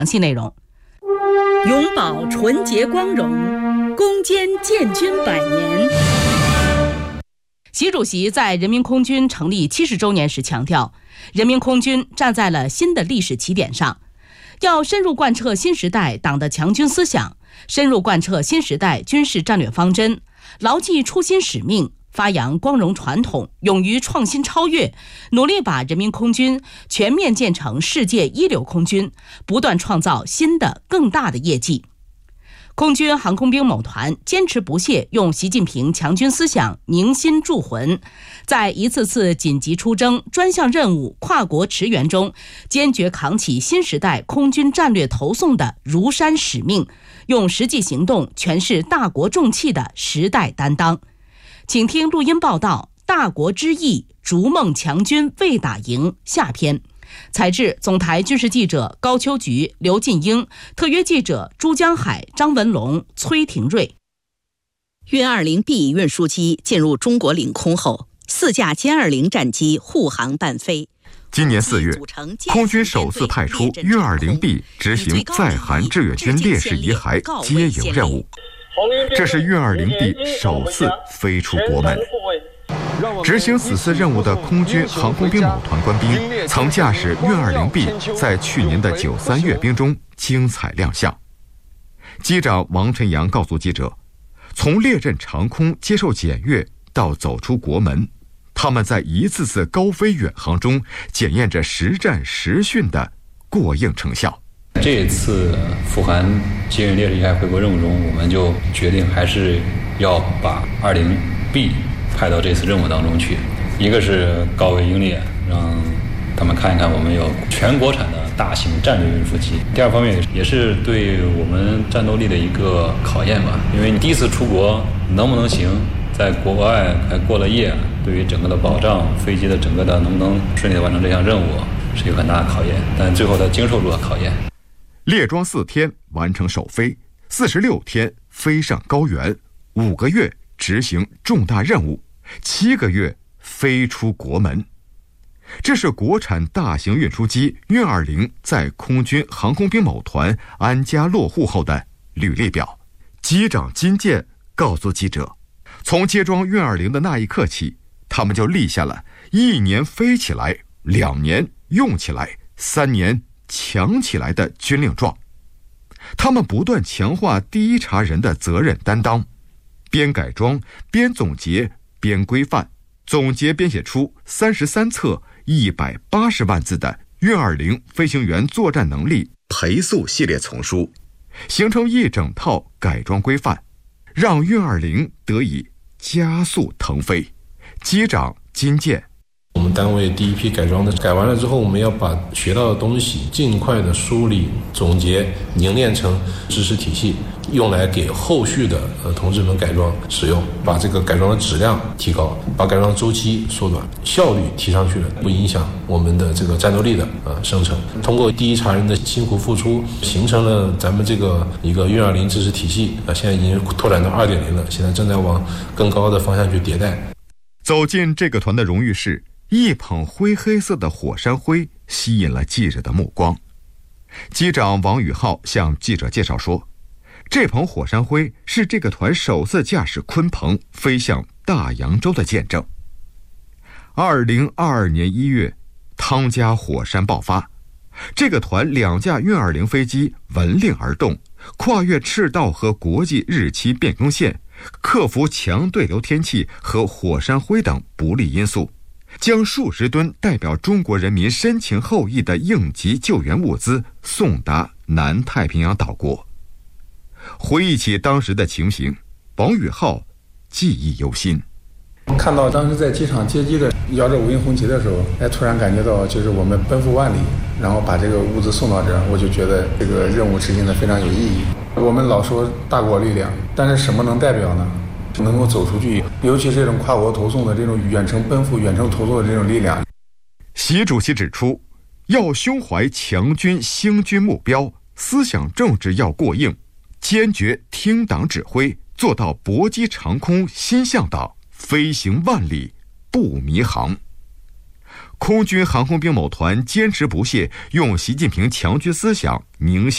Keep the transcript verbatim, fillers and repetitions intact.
详细内容。 永葆纯洁光荣，攻坚建军百年。 习主席在人民空军成立七十周年时强调，人民空军站在了新的历史起点上，要深入贯彻新时代党的强军思想，深入贯彻新时代军事战略方针，牢记初心使命，发扬光荣传统，勇于创新超越，努力把人民空军全面建成世界一流空军，不断创造新的更大的业绩。空军航空兵某团坚持不懈用习近平强军思想凝心铸魂，在一次次紧急出征、专项任务、跨国驰援中，坚决扛起新时代空军战略投送的如山使命，用实际行动诠释大国重器的时代担当。请听录音报道《大国之义，逐梦强军未打赢》下篇，采制总台军事记者高秋菊、刘进英，特约记者朱江海、张文龙、崔廷瑞。 运 二零 B 运输机进入中国领空后，四架歼二零战机护航伴飞。 今年四月，空军首次派出运 二零 B 执行在韩志愿军烈士遗骸接营任务，这是运 二零 B 首次飞出国门。执行此次任务的空军航空兵某团官兵曾驾驶运 二零 B 在去年的九三阅兵中精彩亮相。机长王晨阳告诉记者，从列阵长空接受检阅到走出国门，他们在一次次高飞远航中检验着实战实训的过硬成效。 这次赴韩接运烈士遗骸回国任务中，我们就决定还是要把 二零 B 派到这次任务当中去。一个是高位英烈，让他们看一看我们有全国产的大型战略运输机。第二方面也是对我们战斗力的一个考验吧，因为你第一次出国能不能行，在国外还过了夜，对于整个的保障飞机的整个的能不能顺利的完成这项任务是有很大的考验，但最后它经受住了考验。 列装四天完成首飞，四十六天飞上高原，五个月执行重大任务，七个月飞出国门。这是国产大型运输机运二零在空军航空兵某团安家落户后的履历表。机长金健告诉记者，从接装运二零的那一刻起，他们就立下了一年飞起来，两年用起来，三年强起来的军令状。他们不断强化第一茬人的责任担当，边改装边总结边规范，总结编写出三十三册一百八十万字的运二零飞行员作战能力培塑系列丛书，形成一整套改装规范，让运二零得以加速腾飞。机长金健， 我们单位第一批改装的改完了之后，我们要把学到的东西尽快的梳理总结凝练成知识体系，用来给后续的呃同志们改装使用，把这个改装的质量提高，把改装周期缩短，效率提上去了，不影响我们的这个战斗力的呃生成。通过第一茬人的辛苦付出，形成了咱们这个一个运二零知识体系啊、呃，现在已经拓展到 二点零 了，现在正在往更高的方向去迭代。 走进这个团的荣誉是一捧灰黑色的火山灰吸引了记者的目光。机长王宇浩向记者介绍说，这捧火山灰是这个团首次驾驶鲲鹏飞向大洋洲的见证。二零二二年一月，汤加火山爆发，这个团两架运二零飞机闻令而动，跨越赤道和国际日期变更线，克服强对流天气和火山灰等不利因素，将数十吨代表中国人民深情厚谊的应急救援物资送达南太平洋岛国。回忆起当时的情形，王宇浩记忆犹新。 看到当时在机场接机的摇着五星红旗的时候，哎，突然感觉到就是我们奔赴万里，然后把这个物资送到这儿，我就觉得这个任务执行的非常有意义。我们老说大国力量，但是什么能代表呢？能够走出去，尤其是这种跨国投送的这种远程奔赴、远程投送的这种力量。 习主席指出，要胸怀强军兴军目标，思想政治要过硬，坚决听党指挥，做到搏击长空心向党，飞行万里不迷航。空军航空兵某团坚持不懈，用习近平强军思想凝